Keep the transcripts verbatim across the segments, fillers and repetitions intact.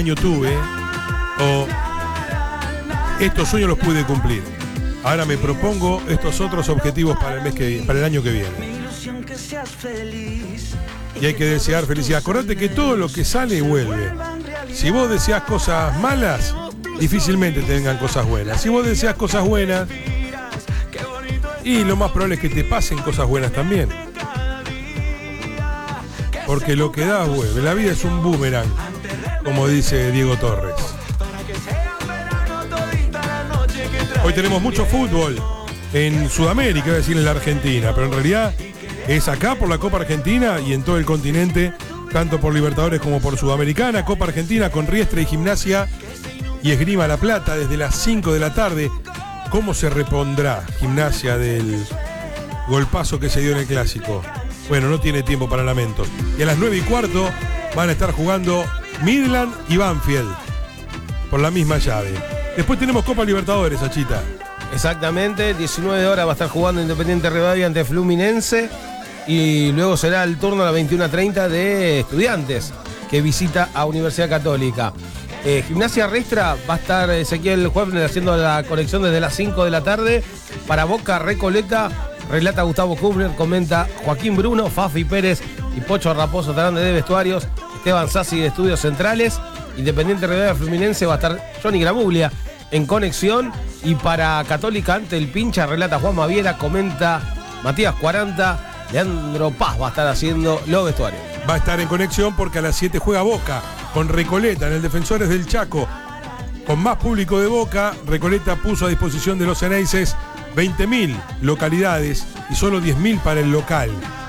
año tuve, o estos sueños los pude cumplir. Ahora me propongo estos otros objetivos para el mes que, para el año que viene. Y hay que desear felicidad. Acordate que todo lo que sale vuelve. Si vos deseas cosas malas, difícilmente te vengan cosas buenas. Si vos deseas cosas buenas, y lo más probable es que te pasen cosas buenas también. Porque lo que das vuelve. La vida es un boomerang, como dice Diego Torres. Hoy tenemos mucho fútbol en Sudamérica, es decir, en la Argentina, pero en realidad es acá por la Copa Argentina y en todo el continente, tanto por Libertadores como por Sudamericana. Copa Argentina con Riestra y Gimnasia y Esgrima La Plata desde las cinco de la tarde. ¿Cómo se repondrá Gimnasia del golpazo que se dio en el Clásico? Bueno, no tiene tiempo para lamentos. Y a las nueve y cuarto van a estar jugando Midland y Banfield por la misma llave. Después tenemos Copa Libertadores, Achita. Exactamente, diecinueve horas va a estar jugando Independiente Rivadavia ante Fluminense y luego será el turno a las veintiuna treinta de Estudiantes, que visita a Universidad Católica. Eh, Gimnasia Riestra va a estar Ezequiel Juárez haciendo la conexión desde las cinco de la tarde. Para Boca Recoleta, relata Gustavo Kubner, comenta Joaquín Bruno, Fafi Pérez y Pocho Raposo estarán de vestuarios, Esteban Sassi de Estudios Centrales. Independiente Rivadavia Fluminense va a estar Johnny Gramuglia en conexión. Y para Católica ante el Pincha, relata Juan Maviera, comenta Matías cuarenta, Leandro Paz va a estar haciendo los vestuarios. Va a estar en conexión porque a las siete juega Boca con Recoleta en el Defensores del Chaco. Con más público de Boca, Recoleta puso a disposición de los Eneises veinte mil localidades y solo diez mil para el local.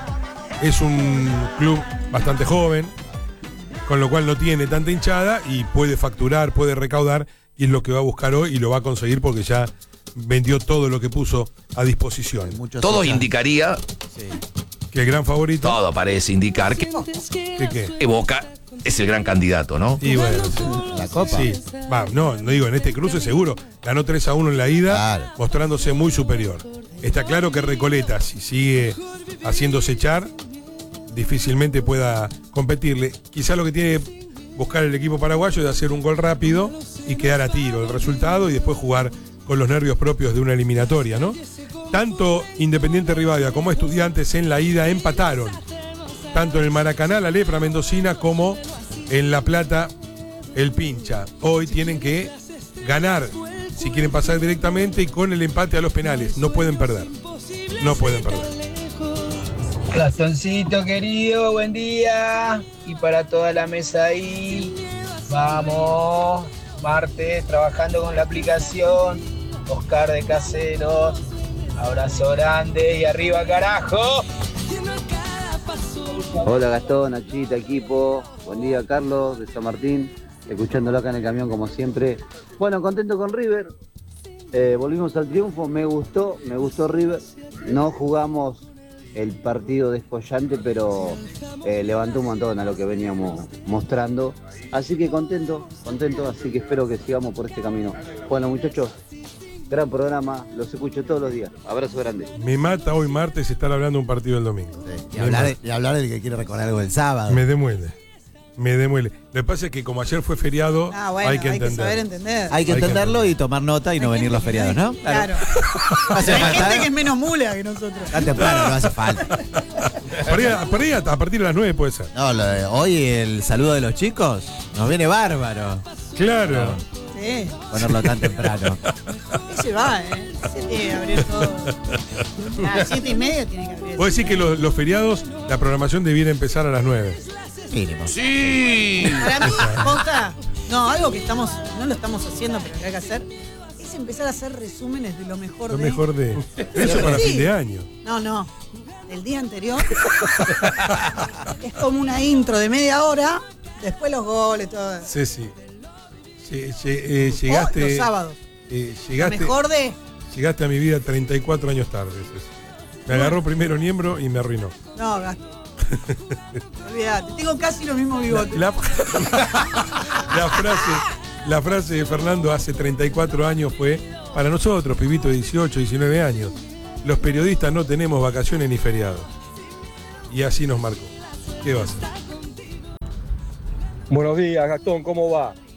Es un club bastante joven, con lo cual no tiene tanta hinchada y puede facturar, puede recaudar, y es lo que va a buscar hoy y lo va a conseguir porque ya vendió todo lo que puso a disposición. Todo indicaría, sí, que el gran favorito. Todo parece indicar que, ¿Qué, qué? que Boca es el gran candidato, ¿no? Y bueno, sí. La Copa. Sí, va, no, no digo, en este cruce seguro. Ganó tres a uno en la ida, Claro. mostrándose muy superior. Está claro que Recoleta, si sigue haciéndose echar, difícilmente pueda competirle. Quizá lo que tiene que buscar el equipo paraguayo es hacer un gol rápido y quedar a tiro el resultado y después jugar con los nervios propios de una eliminatoria, ¿no? Tanto Independiente Rivadavia como Estudiantes en la ida empataron, tanto en el Maracaná la Lepra Mendocina como en La Plata el Pincha. Hoy tienen que ganar si quieren pasar directamente y con el empate a los penales. No pueden perder. No pueden perder. Gastoncito querido, buen día. Y para toda la mesa ahí, vamos. Martes, trabajando con la aplicación. Oscar de Caseros. Abrazo grande y arriba, carajo. Hola Gastón, Nachita, equipo. Buen día, Carlos de San Martín. Escuchándolo acá en el camión como siempre. Bueno, contento con River. Eh, volvimos al triunfo, me gustó, me gustó River. No jugamos el partido descollante, pero eh, levantó un montón a lo que veníamos mostrando. Así que contento, contento, así que espero que sigamos por este camino. Bueno, muchachos, gran programa, los escucho todos los días. Abrazo grande. Me mata hoy martes estar hablando de un partido del domingo. Sí, y, hablar de, y hablar del que quiere recordar algo del sábado. Me demuele. Me demuele. Lo que pasa es que como ayer fue feriado, Ah, bueno, hay que hay que entender. saber entender. Hay que Hay que entenderlo entender. y tomar nota y no Hay venir los gente feriados, que- ¿no? Claro. Hace Hay falta, gente ¿eh? que es menos mula que nosotros. Tan temprano, no hace falta. Por ahí, por ahí a partir de las nueve puede ser. No, lo de hoy el saludo de los chicos nos viene bárbaro. Claro. Sí. Ponerlo tan temprano. Ese va, ¿eh? Ese tiene que abrir todo. A las siete y media tiene que abrir. Vos decís que los, los feriados, la programación debiera empezar a las nueve. Mínimo. Sí. Para mí, posta, no, algo que estamos, no lo estamos haciendo, pero que hay que hacer, es empezar a hacer resúmenes de lo mejor Lo de. mejor de. Eso para Sí. fin de año. No, no. Del día anterior. Es como una intro de media hora, después los goles, todo. Ceci. lle- lle- eh, O llegaste. los sábados. eh, Lo llegaste, mejor de. llegaste a mi vida treinta y cuatro años tarde. Ceci. Me agarró primero Niembro y me arruinó. No, gasto. Olvídate, tengo casi lo mismo bigote. La, la frase, la frase de Fernando hace treinta y cuatro años fue: para nosotros, pibito de dieciocho, diecinueve años, los periodistas no tenemos vacaciones ni feriados. Y así nos marcó. ¿Qué va a hacer? Buenos días, Gastón, ¿cómo va?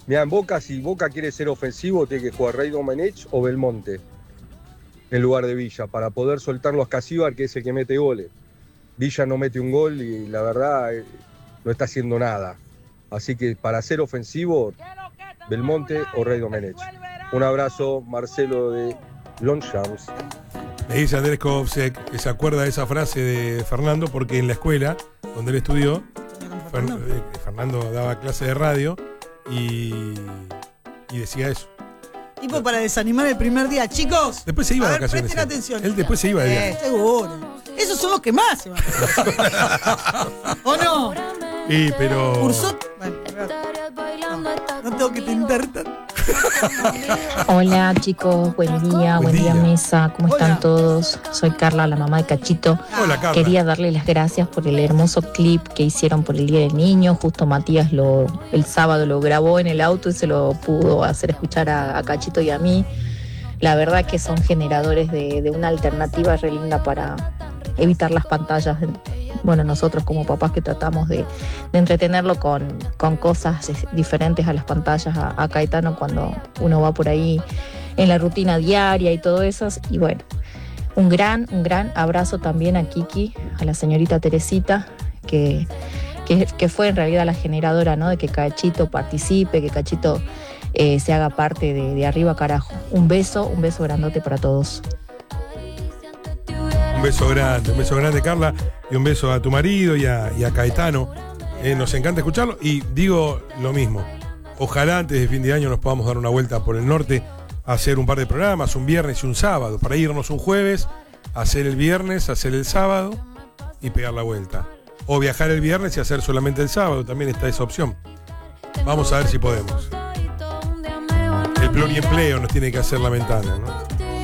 Mirá, en Boca, si Boca quiere ser ofensivo, tiene que jugar Rey Domenech o Belmonte en lugar de Villa, para poder soltarlo a Casíbar, que es el que mete goles. Villa no mete un gol y la verdad eh, no está haciendo nada. Así que para ser ofensivo, Belmonte o Rey Domenech. Un abrazo, Marcelo de Longchamps. Le dice Andrés Kovsek que se acuerda de esa frase de Fernando porque en la escuela donde él estudió, Fer- eh, Fernando daba clase de radio y, y decía eso. Tipo para desanimar el primer día. Chicos, Después se iba a de ver, vacaciones. presten Él. atención. Él después se iba de viaje. Eh, seguro. Esos son los que más se van. ¿O no? Y pero. Cursó. Bueno, no, no tengo que tentar tanto. Hola chicos, buen día, Buen buen día, día. mesa, ¿cómo Hola. están todos? Soy Carla, la mamá de Cachito. Hola, Carla. Quería darle las gracias por el hermoso clip que hicieron por el Día del Niño. Justo Matías lo el sábado lo grabó en el auto y se lo pudo hacer escuchar a, a Cachito y a mí. La verdad que son generadores de, de una alternativa re linda para evitar las pantallas. Bueno, nosotros como papás que tratamos de, de entretenerlo con, con cosas diferentes a las pantallas, a, a Caetano cuando uno va por ahí en la rutina diaria y todo eso. Y bueno, un gran, un gran abrazo también a Kiki, a la señorita Teresita, que, que, que fue en realidad la generadora, ¿no? De que Cachito participe, que Cachito eh, se haga parte de, de arriba carajo. Un beso, un beso grandote para todos. Un beso grande, un beso grande, Carla, y un beso a tu marido y a, y a Caetano. Eh, nos encanta escucharlo y digo lo mismo. Ojalá antes de fin de año nos podamos dar una vuelta por el norte, a hacer un par de programas, un viernes y un sábado, para irnos un jueves, hacer el viernes, hacer el sábado y pegar la vuelta. O viajar el viernes y hacer solamente el sábado, también está esa opción. Vamos a ver si podemos. El pluriempleo nos tiene que hacer la ventana, ¿no?